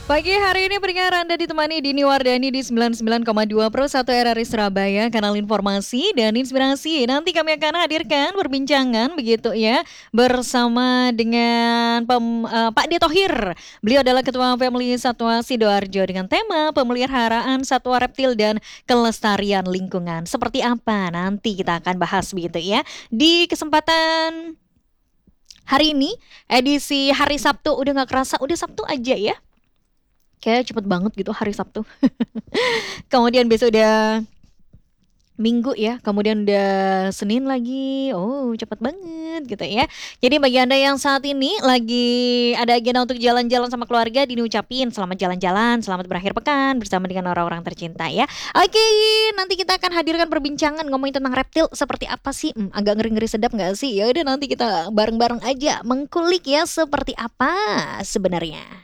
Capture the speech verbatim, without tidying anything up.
Pagi hari ini pendengar Anda ditemani Dini Wardani di sembilan puluh sembilan koma dua Pro satu R R I Surabaya, kanal informasi dan inspirasi. Nanti kami akan hadirkan perbincangan begitu ya bersama dengan pem, eh, Pak De Thohir. Beliau adalah Ketua Family Satwa Sidoarjo dengan tema pemeliharaan satwa reptil dan kelestarian lingkungan. Seperti apa? Nanti kita akan bahas begitu ya. Di kesempatan hari ini, edisi hari Sabtu, udah nggak kerasa, udah Sabtu aja ya. Kayak cepet banget gitu hari Sabtu. Kemudian besok udah Minggu ya, kemudian udah Senin lagi. Oh, cepet banget gitu ya. Jadi bagi Anda yang saat ini lagi ada agenda untuk jalan-jalan sama keluarga, Dini ucapin selamat jalan-jalan, selamat berakhir pekan bersama dengan orang-orang tercinta ya. Oke, nanti kita akan hadirkan perbincangan ngomongin tentang reptil seperti apa sih? Hmm, agak ngeri-ngeri sedap nggak sih? Ya udah nanti kita bareng-bareng aja mengkulik ya seperti apa sebenarnya.